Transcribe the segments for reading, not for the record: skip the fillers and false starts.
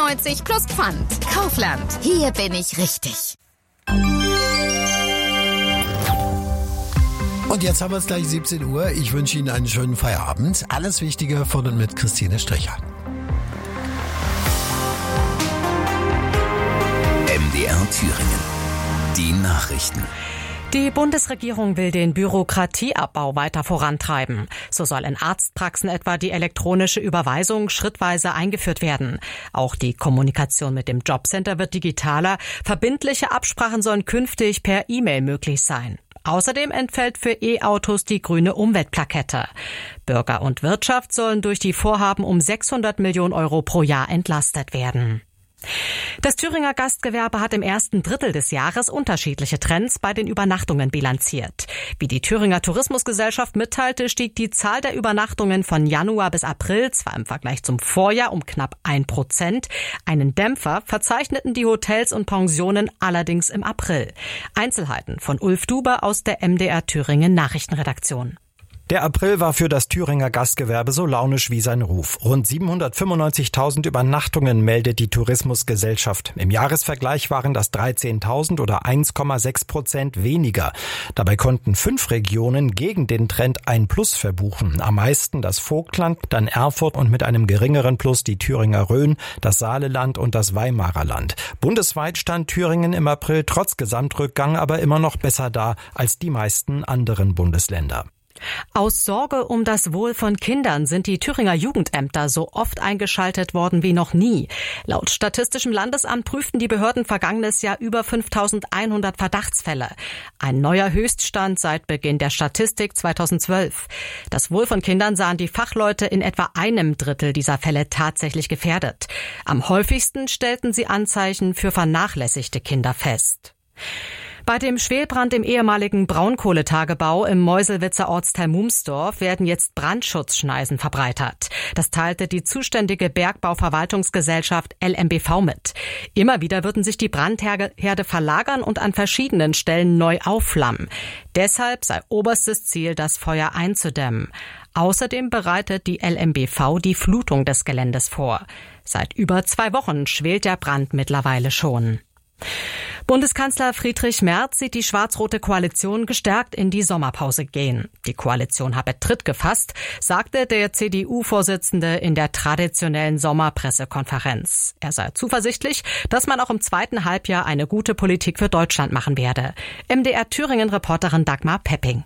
€1,99 plus Pfand. Kaufland. Hier bin ich richtig. Und jetzt haben wir es gleich 17 Uhr. Ich wünsche Ihnen einen schönen Feierabend. Alles Wichtige von und mit Christine Stricher. MDR Thüringen. Die Nachrichten. Die Bundesregierung will den Bürokratieabbau weiter vorantreiben. So soll in Arztpraxen etwa die elektronische Überweisung schrittweise eingeführt werden. Auch die Kommunikation mit dem Jobcenter wird digitaler. Verbindliche Absprachen sollen künftig per E-Mail möglich sein. Außerdem entfällt für E-Autos die grüne Umweltplakette. Bürger und Wirtschaft sollen durch die Vorhaben um 600 Millionen € pro Jahr entlastet werden. Das Thüringer Gastgewerbe hat im ersten Drittel des Jahres unterschiedliche Trends bei den Übernachtungen bilanziert. Wie die Thüringer Tourismusgesellschaft mitteilte, stieg die Zahl der Übernachtungen von Januar bis April zwar im Vergleich zum Vorjahr um knapp 1%. Einen Dämpfer verzeichneten die Hotels und Pensionen allerdings im April. Einzelheiten von Ulf Duber aus der MDR Thüringen Nachrichtenredaktion. Der April war für das Thüringer Gastgewerbe so launisch wie sein Ruf. Rund 795.000 Übernachtungen meldet die Tourismusgesellschaft. Im Jahresvergleich waren das 13.000 oder 1,6% weniger. Dabei konnten 5 Regionen gegen den Trend ein Plus verbuchen. Am meisten das Vogtland, dann Erfurt und mit einem geringeren Plus die Thüringer Rhön, das Saaleland und das Weimarer Land. Bundesweit stand Thüringen im April trotz Gesamtrückgang aber immer noch besser da als die meisten anderen Bundesländer. Aus Sorge um das Wohl von Kindern sind die Thüringer Jugendämter so oft eingeschaltet worden wie noch nie. Laut Statistischem Landesamt prüften die Behörden vergangenes Jahr über 5.100 Verdachtsfälle. Ein neuer Höchststand seit Beginn der Statistik 2012. Das Wohl von Kindern sahen die Fachleute in etwa einem Drittel dieser Fälle tatsächlich gefährdet. Am häufigsten stellten sie Anzeichen für vernachlässigte Kinder fest. Bei dem Schwelbrand im ehemaligen Braunkohletagebau im Meuselwitzer Ortsteil Mumsdorf werden jetzt Brandschutzschneisen verbreitert. Das teilte die zuständige Bergbauverwaltungsgesellschaft LMBV mit. Immer wieder würden sich die Brandherde verlagern und an verschiedenen Stellen neu aufflammen. Deshalb sei oberstes Ziel, das Feuer einzudämmen. Außerdem bereitet die LMBV die Flutung des Geländes vor. Seit über 2 Wochen schwelt der Brand mittlerweile schon. Bundeskanzler Friedrich Merz sieht die schwarz-rote Koalition gestärkt in die Sommerpause gehen. Die Koalition habe Tritt gefasst, sagte der CDU-Vorsitzende in der traditionellen Sommerpressekonferenz. Er sei zuversichtlich, dass man auch im zweiten Halbjahr eine gute Politik für Deutschland machen werde. MDR Thüringen-Reporterin Dagmar Pepping.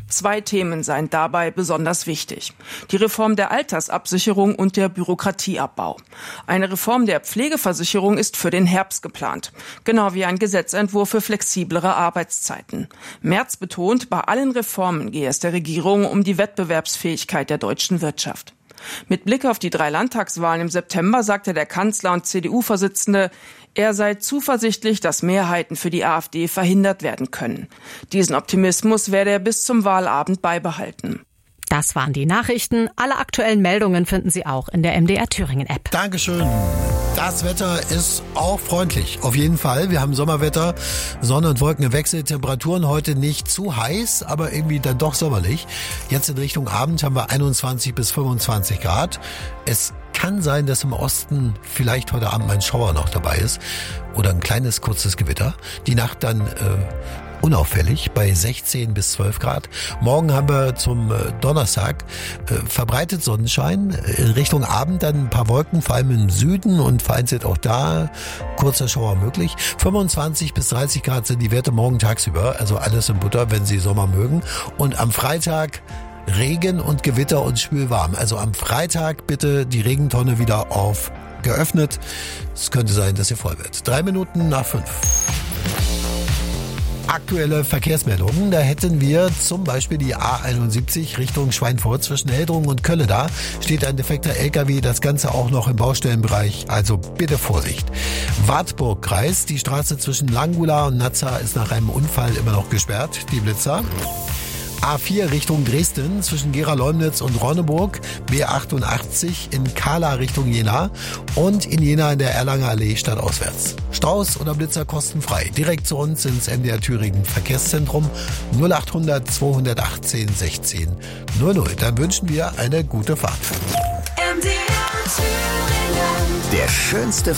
2 Themen seien dabei besonders wichtig. Die Reform der Altersabsicherung und der Bürokratieabbau. Eine Reform der Pflegeversicherung ist für den Herbst geplant. Genau wie ein Gesetzentwurf für flexiblere Arbeitszeiten. Merz betont, bei allen Reformen gehe es der Regierung um die Wettbewerbsfähigkeit der deutschen Wirtschaft. Mit Blick auf die 3 Landtagswahlen im September sagte der Kanzler und CDU-Vorsitzende, er sei zuversichtlich, dass Mehrheiten für die AfD verhindert werden können. Diesen Optimismus werde er bis zum Wahlabend beibehalten. Das waren die Nachrichten. Alle aktuellen Meldungen finden Sie auch in der MDR Thüringen App. Dankeschön. Das Wetter ist auch freundlich. Auf jeden Fall. Wir haben Sommerwetter, Sonne und Wolken im Wechsel. Temperaturen heute nicht zu heiß, aber irgendwie dann doch sommerlich. Jetzt in Richtung Abend haben wir 21 bis 25 Grad. Es kann sein, dass im Osten vielleicht heute Abend ein Schauer noch dabei ist oder ein kleines, kurzes Gewitter. Die Nacht dann unauffällig bei 16 bis 12 Grad. Morgen haben wir zum Donnerstag verbreitet Sonnenschein. In Richtung Abend dann ein paar Wolken, vor allem im Süden und vereinzelt auch da kurzer Schauer möglich. 25 bis 30 Grad sind die Werte morgen tagsüber. Also alles in Butter, wenn Sie Sommer mögen. Und am Freitag Regen und Gewitter und schwülwarm. Also am Freitag bitte die Regentonne wieder auf geöffnet. Es könnte sein, dass sie voll wird. 3 Minuten nach 5. Aktuelle Verkehrsmeldungen. Da hätten wir zum Beispiel die A71 Richtung Schweinfurt zwischen Heldrungen und Kölle. Da steht ein defekter LKW, das Ganze auch noch im Baustellenbereich. Also bitte Vorsicht. Wartburg-Kreis, die Straße zwischen Langula und Nazza ist nach einem Unfall immer noch gesperrt. Die Blitzer. A4 Richtung Dresden zwischen Gera-Leumnitz und Ronneburg, B88 in Kahla Richtung Jena und in Jena in der Erlanger Allee stadtauswärts. Staus oder Blitzer kostenfrei. Direkt zu uns ins MDR Thüringen Verkehrszentrum 0800 218 16 00. Dann wünschen wir eine gute Fahrt. Der schönste